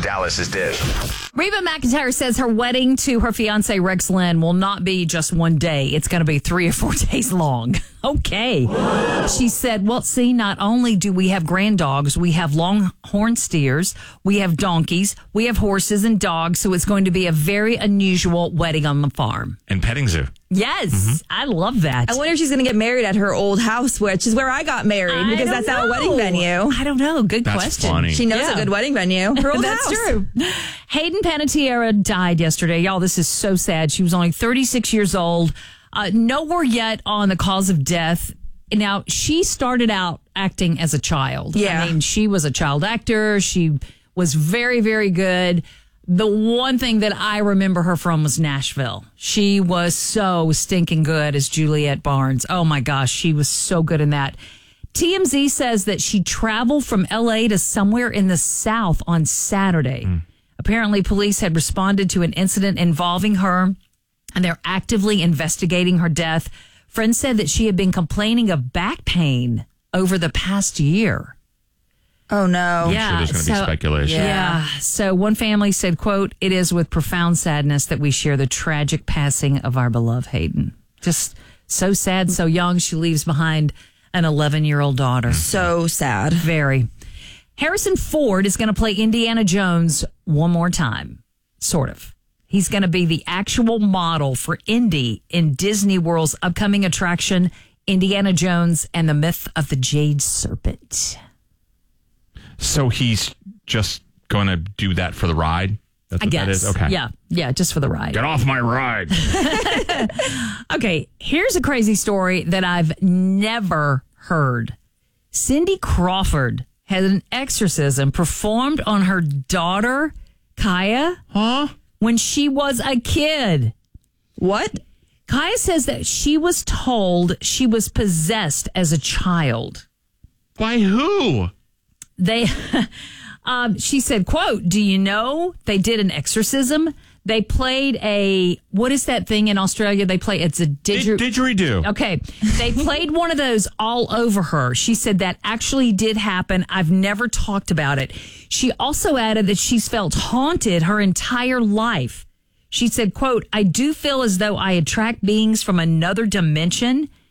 Dallas's Dish. Reba McEntire says her wedding to her fiance Rex Lynn will not be just one day. It's going to be 3 or 4 days long. Okay. She said, well, see, not only do we have grand dogs, we have longhorn steers, we have donkeys, we have horses and dogs. So it's going to be a very unusual wedding on the farm. And petting zoo. Yes, I love that. I wonder if she's going to get married at her old house, which is where I got married, because that's our wedding venue. I don't know. Good That's question. funny. She knows a good wedding venue. Her old That's house. true. Hayden Panettiere died yesterday. Y'all, this is so sad. She was only 36 years old. Nowhere yet on the cause of death. Now, she started out acting as a child. Yeah. I mean, she was a child actor. She was very, very good. The one thing that I remember her from was Nashville. She was so stinking good as Juliette Barnes. Oh my gosh, she was so good in that. TMZ says that she traveled from LA to somewhere in the South on Saturday. Apparently, police had responded to an incident involving her, and they're actively investigating her death. Friends said that she had been complaining of back pain over the past year. Oh, no. I'm sure there's going to be speculation. Yeah. So one family said, quote, "It is with profound sadness that we share the tragic passing of our beloved Hayden." Just so sad, so young. She leaves behind an 11-year-old daughter. So sad. Very. Harrison Ford is going to play Indiana Jones one more time. Sort of. He's going to be the actual model for Indy in Disney World's upcoming attraction, Indiana Jones and the Myth of the Jade Serpent. So he's just going to do that for the ride? That's I what guess. that is? Okay. Yeah, just for the ride. Get off my ride. Okay, here's a crazy story that I've never heard. Cindy Crawford had an exorcism performed on her daughter, Kaya, when she was a kid. What? Kaya says that she was told she was possessed as a child. By who? She said, quote, "Do you know they did an exorcism? They played what is that thing in Australia? It's a Didgeridoo. Okay. They played one of those all over her. She said that actually did happen. I've never talked about it. She also added that she's felt haunted her entire life. She said, quote, "I do feel as though I attract beings from another dimension.